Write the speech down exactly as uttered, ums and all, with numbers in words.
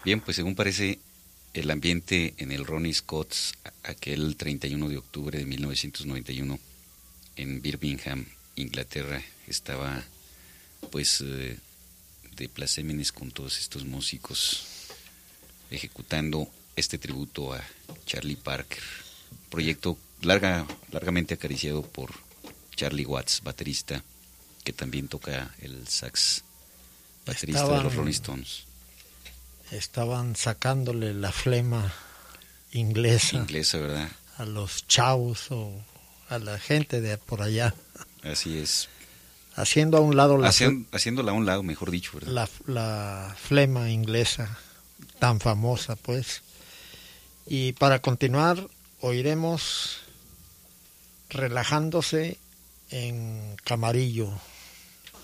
Bien, pues según parece, el ambiente en el Ronnie Scott's aquel treinta y uno de octubre de mil novecientos noventa y uno en Birmingham, Inglaterra, estaba pues eh, de plácemes con todos estos músicos ejecutando este tributo a Charlie Parker, proyecto larga, largamente acariciado por Charlie Watts, baterista, que también toca el sax, baterista estaban, de los Rolling Stones. Estaban sacándole la flema inglesa, inglesa, ¿verdad? A los chavos o a la gente de por allá. Así es. Haciendo a un lado la Hacien, haciéndola a un lado, mejor dicho, ¿verdad? La, la flema inglesa tan famosa, pues. Y para continuar, oiremos Relajándose en Camarillo.